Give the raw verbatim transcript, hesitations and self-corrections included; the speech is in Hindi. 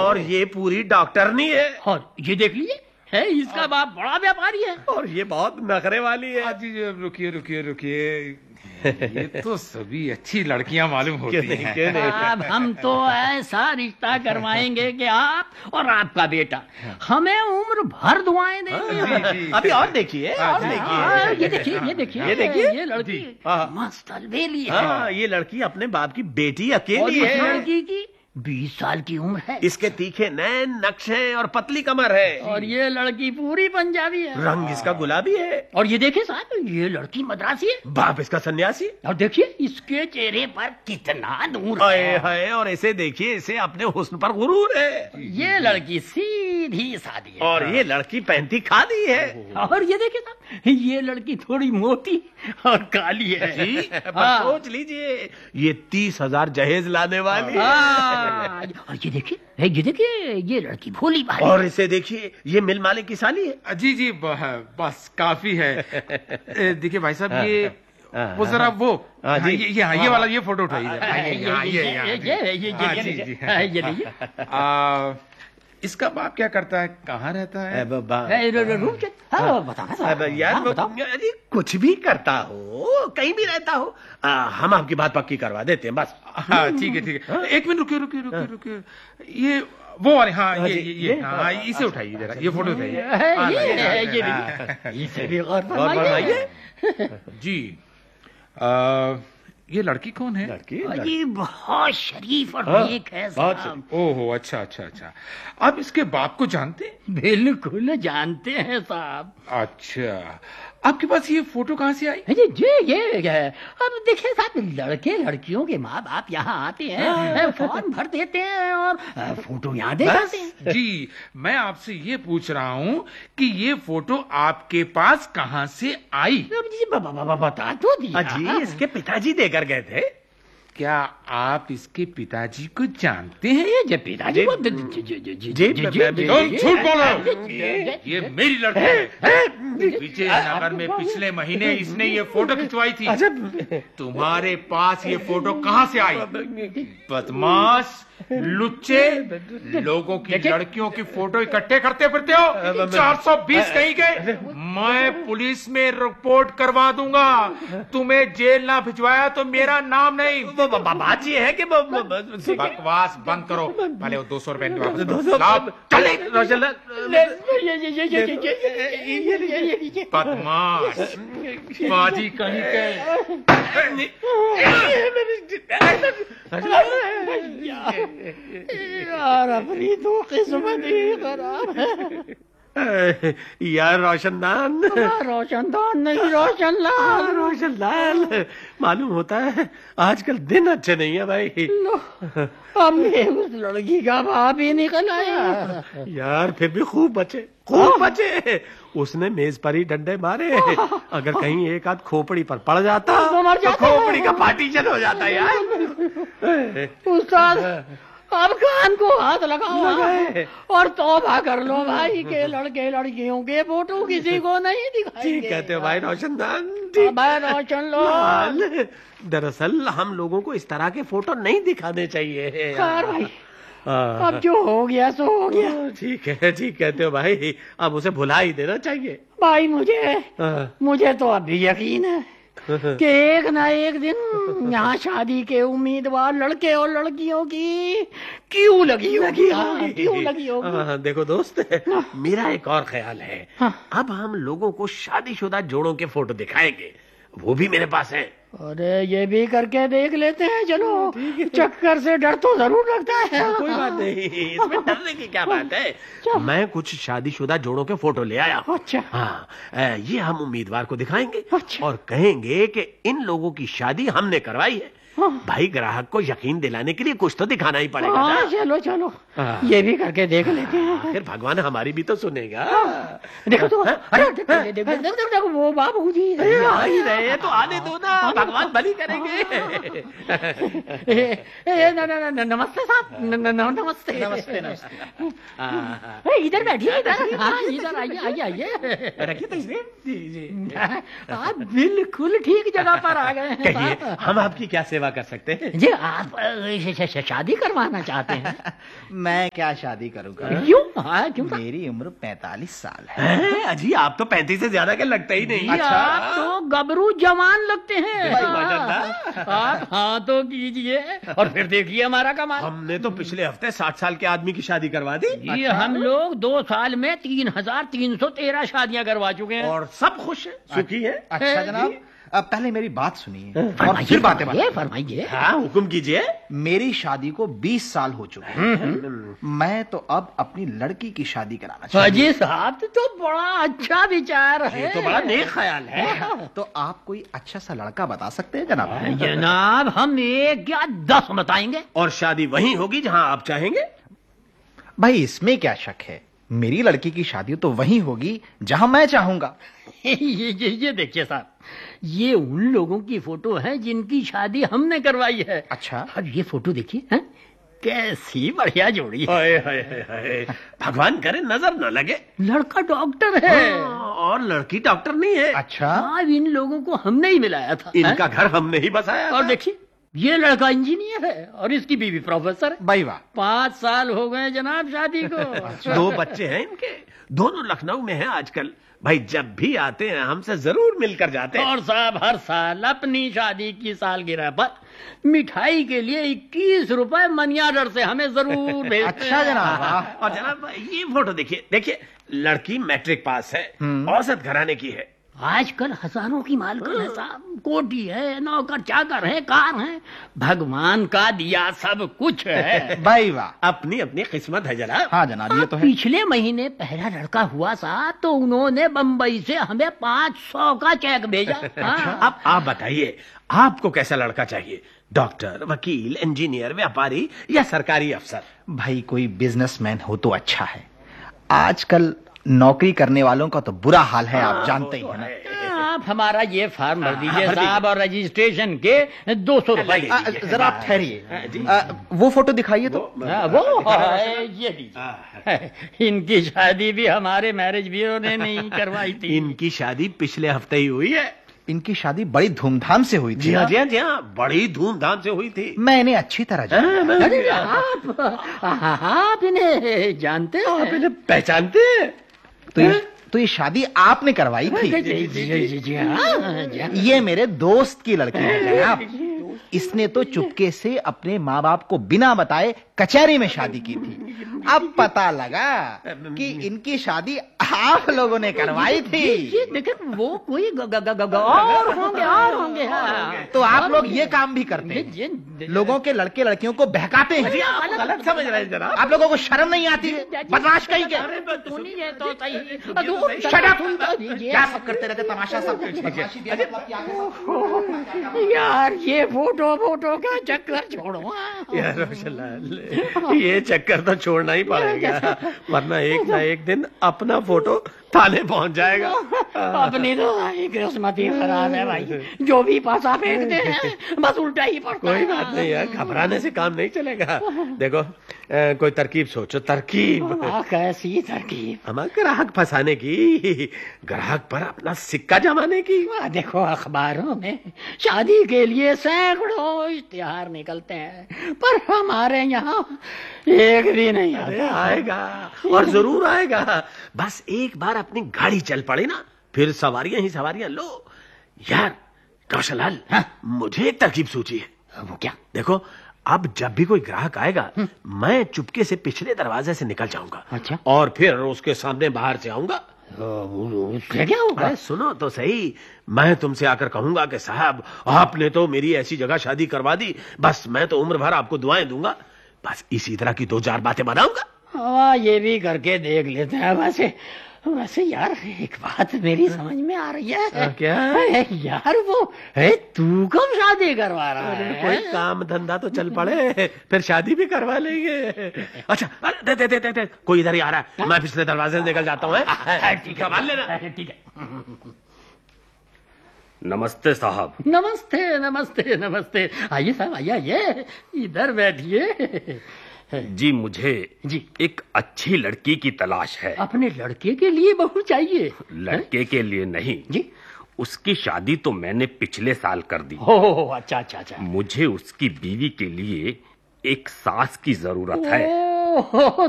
और ये पूरी डॉक्टरनी है। और ये देख लीजिए, है इसका बाप बड़ा व्यापारी है और ये बहुत नखरे वाली है। जी रुकिए रुकिए रुकिए, ये तो सभी अच्छी लड़कियां मालूम होती हैं। क्यों नहीं? अब हम तो ऐसा रिश्ता करवाएंगे कि आप और आपका बेटा हमें उम्र भर दुआएं देंगे। अभी और देखिए, और हाँ, देखिए, ये देखिए ये देखिए ये देखिए। ये लड़की हाँ। मस्त अलबेली है। हाँ, ये लड़की अपने बाप की बेटी और अकेली इस है। लड़की की बीस साल की उम्र है। इसके तीखे नैन, नक्शे और पतली कमर है। और ये लड़की पूरी पंजाबी है। रंग इसका गुलाबी है। और ये देखिए साहब, ये लड़की मद्रासी है। बाप इसका सन्यासी। और देखिए इसके चेहरे पर कितना नूर हाय है। हाय, और इसे देखिए, इसे अपने हुस्न पर गुरूर है। ये लड़की सीधी सादी है। और ये लड़की पैंती खादी है। और ये देखिए साहब, ये लड़की थोड़ी मोटी और काली है। जी, बस हाँ। सोच लीजिए, ये तीस हजार जहेज लाने वाली है। हाँ। और ये देखिए, ये देखिए, ये लड़की भोली भाली। और इसे देखिए, ये मिल मालिक की साली है। जी जी ब- बस काफी है। ए, देखिए भाई साहब, ये हाँ, वो जरा वो हाँ, हाँ, जी। ये ये हाँ, ये वाला ये फोटो उठाइए। हाँ, हाँ, ये ये हाँ, ये ये ये यहाँ, ये जी। ये ये हाँ, ये जी, ये जी, हाँ, ये लीजिए। आ, इसका बाप क्या करता है, कहाँ रहता है? अब बा- है, रो- रो- रूप चेक। हाँ, बताओ अब साहब। यार हाँ, वो- बताओ। अरे कुछ भी करता हो, कहीं भी रहता हो, आ, हम आपकी बात पक्की करवा देते हैं बस। हाँ ठीक है ठीक है, एक मिनट रुकिए रुकिए रुकिए रुकिए। ये वो वाले हाँ हाँ, ये जी, ये ये? ये हाँ इसे उठाइए जरा, ये फोटो उठाइए। है, हाँ, ये हाँ, है, ये हाँ, भी इसे भी गौर गौर फरमाइए। फरमाइए। जी आ, ये लड़की कौन है? लड़की ये बहुत शरीफ और हाँ, नेक है बहुत साहब। ओहो अच्छा अच्छा अच्छा, आप इसके बाप को जानते हैं? बिल्कुल जानते हैं साहब। अच्छा, आपके पास ये फोटो कहाँ से आई? ये ये ये ये अब देखिए साहब, लड़के लड़कियों के माँ बाप यहाँ आते हैं, फॉर्म भर देते हैं और अ, फोटो यहाँ दे जाते हैं। जी, मैं आपसे ये पूछ रहा हूँ कि ये फोटो आपके पास कहाँ से आई? अब जी ब- ब- ब- बता तो दिया। जी, इसके पिताजी देकर गए थे। क्या आप इसके पिताजी को जानते हैं? ये जे पिताजी को जी जी जी जी जी जी, जी मैं- जी मैं- जी तुम जी- झूठ बोल रहे हो। जी- जी- जी- ये मेरी लड़की है। विजयनगर में पिछले महीने इसने ये फोटो खिंचवाई थी। तुम्हारे पास ये फोटो कहाँ से आई? बदमाश, लुच्चे, लोगों की लड़कियों की फोटो इकट्ठे करते फिरते हो। चार सौ बीस कहीं गए, मैं पुलिस में रिपोर्ट करवा दूंगा। तुम्हें जेल ना भिजवाया तो मेरा नाम नहीं। वो ब- ब- बात ये है कि वो- वो- वो- बकवास बंद करो, पहले वो दो सौ रुपए वापस दो करो। सौ- लाओ, चले रोशन ये- ये- ये- ये- ये- ये- ये- ये- ये- ये- ये- ये- बदमाश, बाजी कहीं के। यार अपनी तो किस्मत ही खराब है। यार रोशनदान, रोशनदान नहीं, रोशन लाल। रोशन लाल, मालूम होता है आजकल दिन अच्छे नहीं है भाई। लो, अब मैं उस लड़की का बाप ही निकल आया। यार फिर भी खूब बचे, खूब बचे। उसने मेज पर ही डंडे मारे। अगर कहीं एक आध खोपड़ी पर पड़ जाता तो मर तो जाता। खोपड़ी का पार्टीशन हो जाता यार। उस्ताद, अब कान को हाथ लगाओ लगाए। और तौबा कर लो भाई के लड़के लड़कियों के फोटो किसी को नहीं दिखाएंगे। ठीक कहते हो भाई रोशनदान। अब रोशन लो। लाल, दरअसल हम लोगों को इस तरह के फोटो नहीं दिखाने चाहिए। खैर भाई, हाँ। अब जो हो गया सो हो गया। ठीक है, ठीक कहते हो भाई, अब उसे भुला ही देना चाहिए। भाई मुझे हाँ। मुझे तो अभी यकीन है कि एक ना एक दिन यहाँ शादी के उम्मीदवार लड़के और लड़कियों की क्यों लगी होगी। हाँ, क्यों लगी होगी। हाँ, देखो दोस्त, मेरा एक और ख्याल है। हाँ। अब हम लोगों को शादीशुदा जोड़ों के फोटो दिखाएंगे, वो भी मेरे पास है। अरे ये भी करके देख लेते हैं, चलो। चक्कर से डर तो जरूर लगता है। कोई बात नहीं, इसमें डरने की क्या बात है। मैं कुछ शादीशुदा जोड़ों के फोटो ले आया हूँ। अच्छा। हाँ, अ, ये हम उम्मीदवार को दिखाएंगे अच्छा। और कहेंगे कि इन लोगों की शादी हमने करवाई है। हाँ। भाई ग्राहक को यकीन दिलाने के लिए कुछ तो दिखाना ही पड़ेगा हाँ, ना। चलो चलो, हाँ। ये भी करके देख लेते हैं। आखिर भगवान हमारी भी तो सुनेगा। देखो तो, अरे देखो देखो देखो देखो देखो, वो बाबू जी अरे आ ही रहे, तो आने दो ना, भगवान भली करेंगे। ए, ए, न- न- न- नमस्ते साहब, न- न- न- नमस्ते नमस्ते नमस्ते। इधर बैठिए, इधर। हाँ, इधर आइए आइए आइए। रखिए तस्वीर। जी जी। आप बिल्कुल ठीक जगह पर आ गए हैं कहिए, साहब। हम आपकी क्या सेवा सेवा कर सकते हैं। जी आप अ, श- श- शादी करवाना चाहते हैं? मैं क्या शादी करूंगा? क्यों? हाँ, क्यों? मेरी उम्र पैंतालीस साल है। हैं? अजी आप तो पैंतीस से ज्यादा के लगते ही नहीं। जी, आप तो गबरू जवान लगते हैं। भाई माशाल्लाह। आप हाँ तो कीजिए और फिर देखिए हमारा कमाल। हमने तो पिछले हफ्ते साठ साल के आदमी की शादी करवा दी जी हम लोग दो साल में तीन हजार तीन सौ तेरह शादियां करवा चुके हैं। और सब खुश है, सुखी है। अच्छा जनाब, अब पहले मेरी बात सुनिए और फरमाइए, फिर बातें फरमाइए, बताइए। फरमाइए। हाँ हुक्म कीजिए। मेरी शादी को बीस साल हो चुके हैं। मैं तो अब अपनी लड़की की शादी कराना चाहता अजी साहब तो बड़ा अच्छा विचार है। ये तो बड़ा नेक ख्याल है। हूं। तो आप कोई अच्छा सा लड़का बता सकते हैं जनाब? जनाब हम एक या दस बताएंगे। और शादी वहीं होगी जहां आप चाहेंगे। भाई इसमें क्या शक है, मेरी लड़की की शादी तो वहीं होगी जहां मैं चाहूंगा। ये ये ये देखिए साहब, ये उन लोगों की फोटो है जिनकी शादी हमने करवाई है। अच्छा। अब ये फोटो देखिए, हैं? कैसी बढ़िया जोड़ी है। हाय हाय हाय हाय, भगवान करे नजर न लगे। लड़का डॉक्टर है। हाँ, और लड़की डॉक्टर नहीं है। अच्छा। हाँ, इन लोगों को हमने ही मिलाया था। इनका हैं? घर हमने ही बसाया और था। देखिए ये लड़का इंजीनियर है और इसकी बीवी प्रोफेसर है। भाई वाह। पाँच साल हो गए जनाब शादी को। दो बच्चे हैं इनके, दोनों लखनऊ में हैं आजकल। भाई जब भी आते हैं हमसे जरूर मिलकर जाते हैं। और साहब हर साल अपनी शादी की सालगिरह पर मिठाई के लिए इक्कीस रुपए मनी ऑर्डर से हमें जरूर भेजते अच्छा हैं। जनाब, वाह। और जनाब ये फोटो देखिए, देखिए लड़की मैट्रिक पास है, औसत घराने की है। आजकल हजारों की मालकिन है साहब, कोठी है, नौकर चाकर है, कार है, भगवान का दिया सब कुछ है। भाई वाह। अपनी अपनी किस्मत है जनाब। हाँ जनाब, ये तो है। पिछले महीने पहला लड़का हुआ साहब तो उन्होंने बम्बई से हमें पाँच सौ का चेक भेजा। हाँ। अब आप बताइए आपको कैसा लड़का चाहिए? डॉक्टर, वकील, इंजीनियर, व्यापारी या सरकारी अफसर? भाई कोई बिजनेसमैन हो तो अच्छा है। आजकल नौकरी करने वालों का तो बुरा हाल है, आप जानते ही हैं ना। आप हमारा ये फॉर्म भर दीजिए साहब और रजिस्ट्रेशन के दो सौ रुपए आ, जरा आप ठहरिए, आ, वो फोटो दिखाइए तो। हाँ, वो है, ये लीजिए। इनकी शादी भी हमारे मैरिज ब्यूरो ने नहीं करवाई थी। इनकी शादी पिछले हफ्ते ही हुई है। इनकी शादी बड़ी धूमधाम से हुई जी थी। हाँ जी हाँ जी हाँ, बड़ी धूमधाम से हुई थी। मैं इन्हें अच्छी तरह जानता हूं। अरे आप आप इन्हें जानते हैं? आप इन्हें पहचानते हैं? तो ये तो ये शादी आपने करवाई थी? जी जी जी जी जी हाँ, जी हाँ। ये मेरे दोस्त की लड़की है जनाब। इसने तो चुपके से अपने माँ बाप को बिना बताए कचहरी में शादी की थी। अब पता लगा कि इनकी शादी आप लोगों ने करवाई थी। ये देखिए वो कोई ग, ग, ग, ग, ग, और होंगे और होंगे। हाँ। तो आप लोग ये काम भी करते ये- हैं, ये- लोगों के लड़के लड़कियों को बहकाते हैं। आप गलत समझ रहे हैं जनाब। आप लोगों को शर्म नहीं आती है? बदमाश कहीं के। सुनिए तो सही। Shut up! सुन तो दीजिए। क्या सब करते रहते तमाशा सब? यार ये फोटो फोटो का चक्कर छोड़ो। हाँ। यार रोशनलाल, ये चक्कर तो छोड़ना ही पड़ेगा, वरना एक ना एक दिन अपना फोटो थाने पहुंच जाएगा। अपनी तो भाई किस्मत ही खराब है भाई, जो भी पासा फेंकते हैं बस उल्टा ही पड़ता कोई है। बात नहीं यार, घबराने से काम नहीं चलेगा। देखो अ, कोई तरकीब सोचो, तरकीब। हाँ, कैसी तरकीब? हमारे ग्राहक फंसाने की, ग्राहक पर अपना सिक्का जमाने की। हाँ, देखो अखबारों में शादी के लिए सैकड़ों इश्तिहार निकलते हैं, पर हमारे यहाँ एक भी नहीं अरे आता। आएगा, और जरूर आएगा। बस एक बार अपनी गाड़ी चल पड़े ना, फिर सवारियां ही सवारियां लो। यार रोशनलाल, हाँ? मुझे एक तरकीब सूझी है। वो क्या? देखो अब जब भी कोई ग्राहक आएगा, मैं चुपके से पिछले दरवाजे से निकल जाऊंगा। अच्छा। और फिर उसके सामने बाहर से आऊंगा। उससे क्या होगा? अरे सुनो तो सही, मैं तुमसे आकर कहूंगा कि साहब आपने तो मेरी ऐसी जगह शादी करवा दी, बस मैं तो उम्र भर आपको दुआएं दूंगा। बस इसी तरह की दो चार बातें बनाऊंगा। हाँ, ये भी करके देख लेते हैं। वैसे वैसे यार एक बात मेरी समझ में आ रही है। क्या? अरे यार वो है, तू कब शादी करवा रहा अरे है? कोई काम धंधा तो चल पड़े, फिर शादी भी करवा लेंगे। अच्छा अरे दे दे दे दे, दे। कोई इधर ही आ रहा है, मैं पिछले दरवाजे से निकल जाता हूँ। ठीक है, संभाल लेना। ठीक है। नमस्ते साहब। नमस्ते नमस्ते नमस्ते। आइए साहब, आइए आइए, इधर बैठिए। जी मुझे जी एक अच्छी लड़की की तलाश है। अपने लड़के के लिए बहू चाहिए? लड़के के लिए नहीं, जी उसकी शादी तो मैंने पिछले साल कर दी। हो अच्छा अच्छा अच्छा। मुझे उसकी बीवी के लिए एक सास की जरूरत है। ओह,